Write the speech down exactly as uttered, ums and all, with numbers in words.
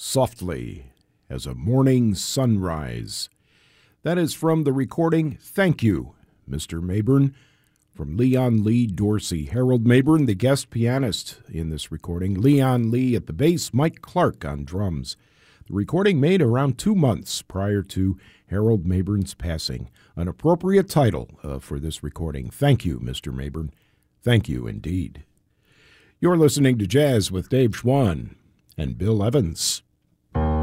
softly as a morning sunrise. That is from the recording Thank You, Mister Mabern, from Leon Lee Dorsey. Harold Mabern, the guest pianist in this recording. Leon Lee at the bass, Mike Clark on drums. The recording made around two months prior to Harold Mabern's passing. An appropriate title uh, for this recording. Thank you, Mister Mabern. Thank you indeed. You're listening to Jazz with Dave Schwann and Bill Evans.